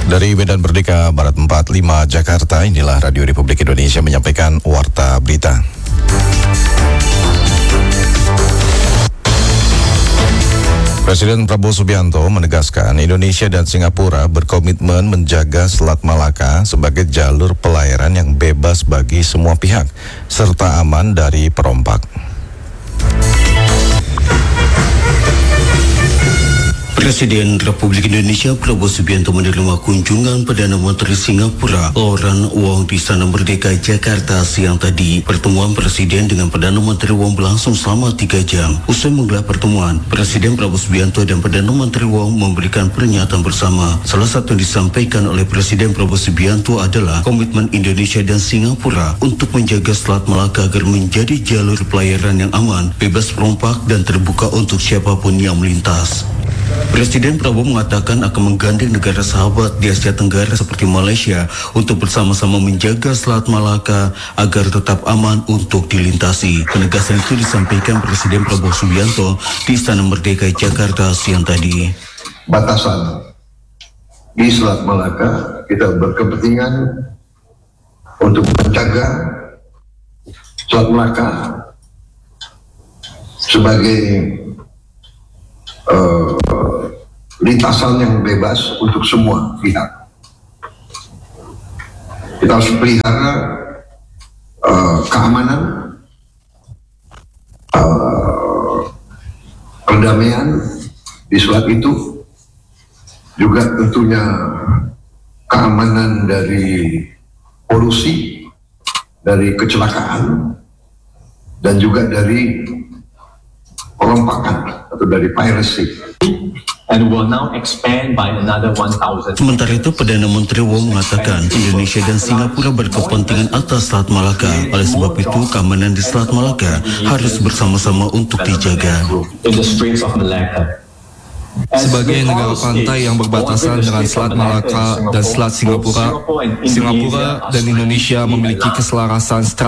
Dari Medan Merdeka Barat 45 Jakarta, inilah Radio Republik Indonesia menyampaikan Warta Berita. Presiden Prabowo Subianto menegaskan Indonesia dan Singapura berkomitmen menjaga Selat Malaka sebagai jalur pelayaran yang bebas bagi semua pihak, serta aman dari perompak. Presiden Republik Indonesia Prabowo Subianto menerima kunjungan Perdana Menteri Singapura Loran Wong di Istana Merdeka Jakarta siang tadi. Pertemuan Presiden dengan Perdana Menteri Wong berlangsung selama 3 jam. Usai menggelar pertemuan, Presiden Prabowo Subianto dan Perdana Menteri Wong memberikan pernyataan bersama. Salah satu yang disampaikan oleh Presiden Prabowo Subianto adalah komitmen Indonesia dan Singapura untuk menjaga Selat Malaka agar menjadi jalur pelayaran yang aman, bebas perompak dan terbuka untuk siapapun yang melintas. Presiden Prabowo mengatakan akan menggandeng negara sahabat di Asia Tenggara seperti Malaysia untuk bersama-sama menjaga Selat Malaka agar tetap aman untuk dilintasi. Penegasan itu disampaikan Presiden Prabowo Subianto di Istana Merdeka Jakarta siang tadi. Batasan di Selat Malaka kita berkepentingan untuk menjaga Selat Malaka sebagai lintasan yang bebas untuk semua pihak. Kita harus pelihara keamanan, perdamaian di selat itu, juga tentunya keamanan dari polusi, dari kecelakaan, dan juga dari perompakan atau dari piracy. And will now expand by another 1,000. Sementara itu, Perdana Menteri Wong mengatakan Indonesia dan Singapura berkepentingan atas Selat Malaka. Oleh sebab itu, keamanan di Selat Malaka harus bersama-sama untuk dijaga. In the Straits of Malacca. Sebagai negara pantai yang berbatasan dengan Selat Malaka dan Selat Singapura, Singapura dan Indonesia memiliki keselarasan strategis